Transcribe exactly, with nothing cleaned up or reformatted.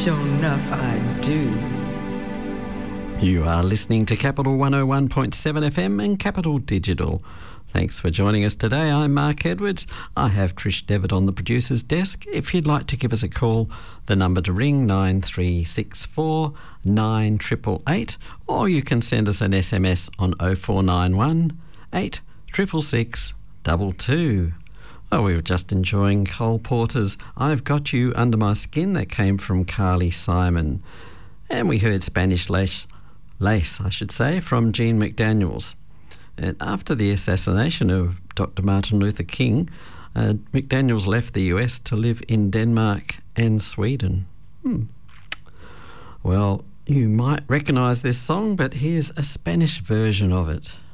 Sure enough, I do. You are listening to Capital one oh one point seven F M and Capital Digital. Thanks for joining us today. I'm Mark Edwards. I have Trish Devitt on the producer's desk. If you'd like to give us a call, the number to ring nine three six four nine eight eight eight, or you can send us an S M S on oh four nine one eight six six six two two. Oh, we were just enjoying Cole Porter's I've Got You Under My Skin. That came from Carly Simon. And we heard Spanish Lace, Lace I should say, from Jean McDaniels. And after the assassination of Doctor Martin Luther King, uh, McDaniels left the U S to live in Denmark and Sweden. Hmm. Well, you might recognise this song, but here's a Spanish version of it.